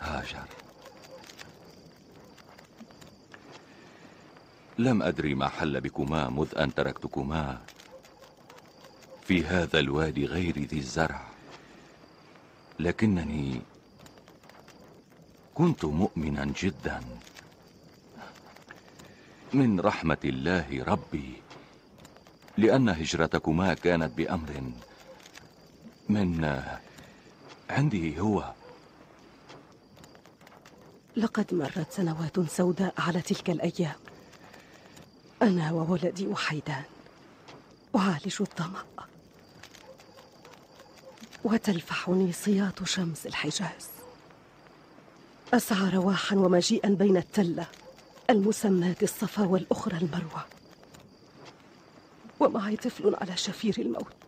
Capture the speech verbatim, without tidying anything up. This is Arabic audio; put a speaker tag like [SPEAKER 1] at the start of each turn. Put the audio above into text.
[SPEAKER 1] هاجر، لم أدري ما حل بكما مذ أن تركتكما في هذا الوادي غير ذي الزرع، لكنني كنت مؤمنا جدا من رحمة الله ربي، لأن هجرتكما كانت بأمر من عندي هو.
[SPEAKER 2] لقد مرت سنوات سوداء على تلك الأيام، أنا وولدي وحيدان أعالج الظمأ، وتلفحني صياط شمس الحجاز، أسعى رواحا ومجيئا بين التلة المسماة الصفا والأخرى المروة، ومعي طفل على شفير الموت.